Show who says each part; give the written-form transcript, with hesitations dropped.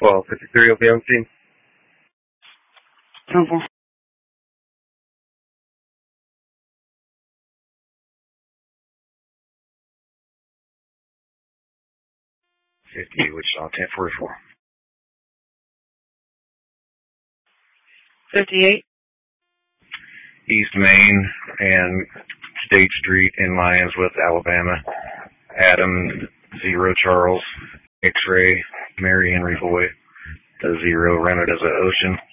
Speaker 1: 1253 will be on scene.
Speaker 2: Okay.
Speaker 1: 50, Wichita 1044.
Speaker 2: 58.
Speaker 1: East Main and State Street in Lyons with Alabama. Adam 0 Charles X-ray Mary Henry Boy. The 0 rented as an Ocean.